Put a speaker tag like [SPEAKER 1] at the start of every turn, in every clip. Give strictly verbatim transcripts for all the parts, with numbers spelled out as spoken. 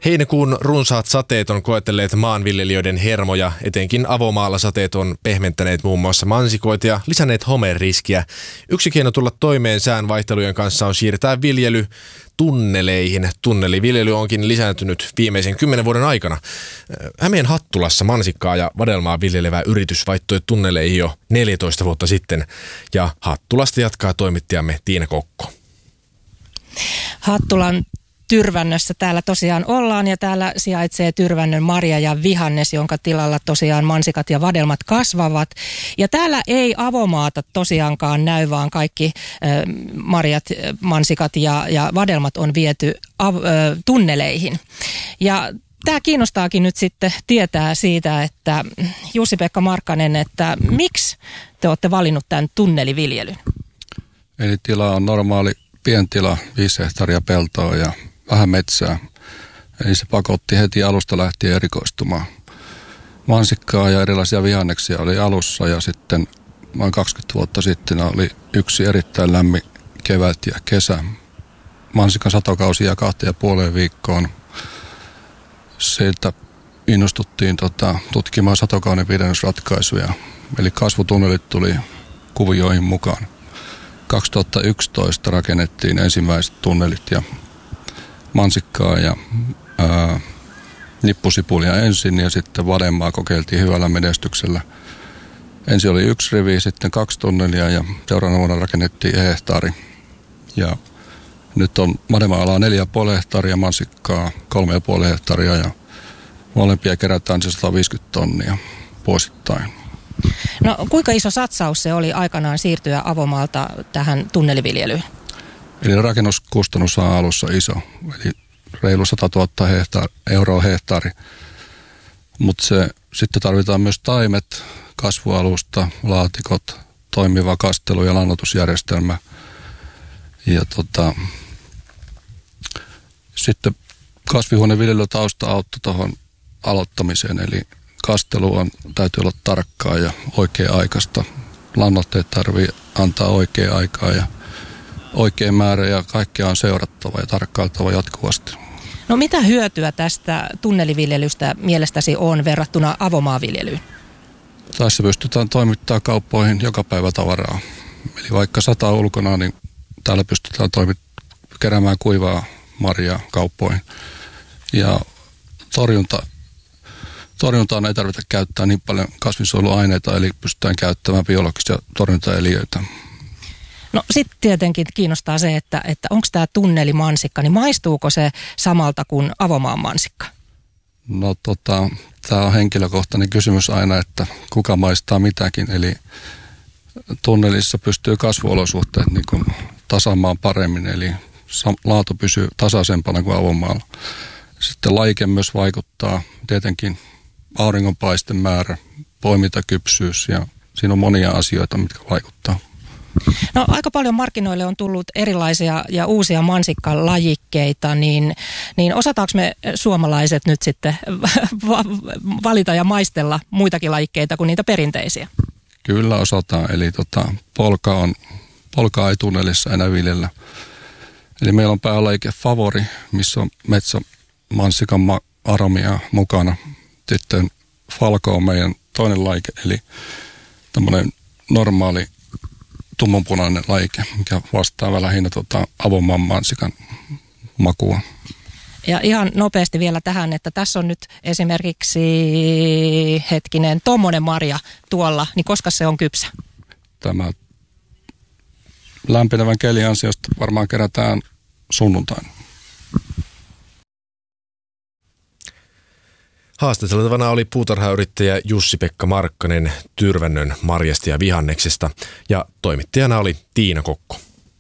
[SPEAKER 1] Heinäkuun runsaat sateet on koetelleet maanviljelijöiden hermoja. Etenkin avomaalla sateet on pehmentäneet muun muassa mansikoita ja lisänneet homeriskiä. Yksi keino tulla toimeen sään vaihtelujen kanssa on siirtää viljely tunneleihin. Tunneliviljely onkin lisääntynyt viimeisen kymmenen vuoden aikana. Hämeen Hattulassa mansikkaa ja vadelmaa viljelevä yritys vaihtoi tunneleihin jo neljätoista vuotta sitten. Ja Hattulasta jatkaa toimittajamme Tiina Kokko.
[SPEAKER 2] Hattulan Tyrvännössä täällä tosiaan ollaan ja täällä sijaitsee Tyrvännön marja ja vihannes, jonka tilalla tosiaan mansikat ja vadelmat kasvavat. Ja täällä ei avomaata tosiaankaan näy, vaan kaikki äh, marjat, mansikat ja, ja vadelmat on viety av, äh, tunneleihin. Ja tämä kiinnostaakin nyt sitten tietää siitä, että Jussi-Pekka Markkanen, että miksi te olette valinnut tämän tunneliviljelyn?
[SPEAKER 3] Eli tila on normaali pientila, viisi hehtaaria peltoa ja vähän metsää. Eli se pakotti heti alusta lähtien erikoistumaan. Mansikkaa ja erilaisia vihanneksia oli alussa ja sitten noin kaksikymmentä vuotta sitten oli yksi erittäin lämmin kevät ja kesä. Mansikan satokausi ja kahteen ja puoleen viikkoon. Sieltä innostuttiin tota, tutkimaan satokauden pidennysratkaisuja. Eli kasvutunnelit tuli kuvioihin mukaan. kaksituhattayksitoista rakennettiin ensimmäiset tunnelit ja mansikkaa ja ää, nippusipulia ensin ja sitten vadelmaa kokeiltiin hyvällä menestyksellä. Ensin oli yksi rivi, sitten kaksi tunnelia ja seuraavana vuonna rakennettiin hehtaari. Ja nyt on vadelma-alaa neljä ja puoli hehtaaria, mansikkaa kolme ja puoli hehtaaria ja molempia kerätään se sata viisikymmentä tonnia vuosittain.
[SPEAKER 2] No kuinka iso satsaus se oli aikanaan siirtyä avomaalta tähän tunneliviljelyyn?
[SPEAKER 3] Eli rakennuskustannus on alussa iso, eli reilu sata tuhatta hehtaari, euroa hehtaari. Mutta se sitten tarvitaan myös taimet, kasvualusta, laatikot, toimiva kastelu- ja lannoitusjärjestelmä. Ja tota, sitten kasvihuoneviljelytausta auttoi tuohon aloittamiseen, eli kastelu on, täytyy olla tarkkaa ja oikea-aikaista. Lannoitteet tarvii antaa oikea aikaa ja oikea määrä ja kaikkea on seurattava ja tarkkailtava jatkuvasti.
[SPEAKER 2] No mitä hyötyä tästä tunneliviljelystä mielestäsi on verrattuna avomaanviljelyyn?
[SPEAKER 3] Tässä pystytään toimittamaan kauppoihin joka päivä tavaraa. Eli vaikka sataa ulkona, niin täällä pystytään toimitt- keräämään kuivaa marjaa kauppoihin. Ja torjunta, torjuntaan ei tarvitse käyttää niin paljon kasvinsuojeluaineita, eli pystytään käyttämään biologisia torjuntaeliöitä.
[SPEAKER 2] No sitten tietenkin kiinnostaa se, että, että onko tämä tunnelimansikka, niin maistuuko se samalta kuin avomaan mansikka?
[SPEAKER 3] No tota, tämä on henkilökohtainen kysymys aina, että kuka maistaa mitäkin. Eli tunnelissa pystyy kasvuolosuhteet niin kuin tasaamaan paremmin, eli laatu pysyy tasaisempana kuin avomaalla. Sitten laike myös vaikuttaa, tietenkin auringonpaisten määrä, poimintakypsyys ja siinä on monia asioita, mitkä vaikuttaa.
[SPEAKER 2] No aika paljon markkinoille on tullut erilaisia ja uusia mansikkalajikkeita, niin, niin osataanko me suomalaiset nyt sitten valita ja maistella muitakin lajikkeita kuin niitä perinteisiä?
[SPEAKER 3] Kyllä osataan, eli tota, polka on, polkaa ei tunnelissa enää viljellä. Eli meillä on päälajike Favori, missä on metsämansikan aromia mukana. Sitten Falco on meidän toinen lajike, eli tämmöinen normaali tummanpunainen lajike, mikä vastaa lähinnä tuota avomaan mansikan makua.
[SPEAKER 2] Ja ihan nopeasti vielä tähän, että tässä on nyt esimerkiksi hetkinen tommonen marja tuolla, niin koska se on kypsä?
[SPEAKER 3] Tämä lämpenevän kelin ansiosta varmaan kerätään sunnuntaina.
[SPEAKER 1] Haastateltavana oli puutarhayrittäjä Jussi-Pekka Markkanen Tyrvännön marjasta ja vihanneksesta ja toimittajana oli Tiina Kokko.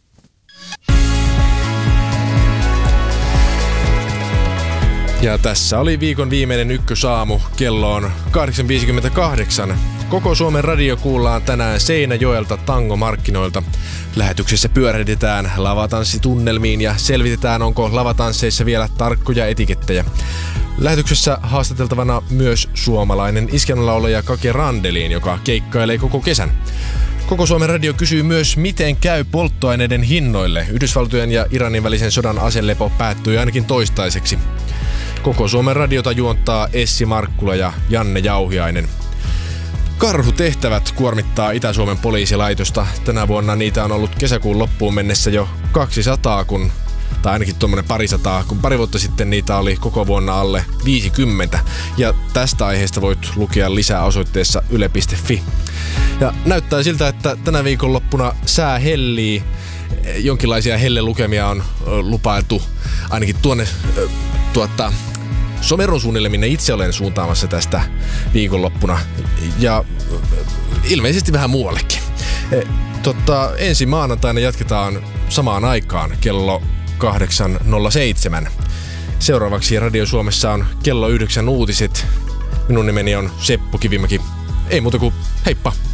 [SPEAKER 1] Ja tässä oli viikon viimeinen ykkösaamu. Kello on kahdeksan viisikymmentäkahdeksan. Koko Suomen radio kuullaan tänään Seinäjoelta tangomarkkinoilta. Lähetyksessä pyörähdetään lavatanssitunnelmiin ja selvitetään, onko lavatansseissa vielä tarkkoja etikettejä. Lähetyksessä haastateltavana myös suomalainen iskelmälaulaja Kake Randeliin, joka keikkailee koko kesän. Koko Suomen radio kysyy myös, miten käy polttoaineiden hinnoille. Yhdysvaltojen ja Iranin välisen sodan aselepo päättyi ainakin toistaiseksi. Koko Suomen radiota juontaa Essi Markkula ja Janne Jauhiainen. Karhutehtävät kuormittaa Itä-Suomen poliisilaitosta. Tänä vuonna niitä on ollut kesäkuun loppuun mennessä jo kaksisataa, kun, tai ainakin tuommoinen parisataa, kun pari vuotta sitten niitä oli koko vuonna alle viisikymmentä. Ja tästä aiheesta voit lukea lisää osoitteessa yle piste fi. Ja näyttää siltä, että tänä viikonloppuna sää hellii. Jonkinlaisia hellelukemia on lupailtu ainakin tuonne tuota, Someron suunnille, minne itse olen suuntaamassa tästä viikonloppuna. Ja ilmeisesti vähän muuallekin. Totta, ensi maanantaina jatketaan samaan aikaan kello kahdeksan nolla seitsemän. Seuraavaksi Radio Suomessa on kello yhdeksän uutiset. Minun nimeni on Seppo Kivimäki. Ei muuta kuin heippa!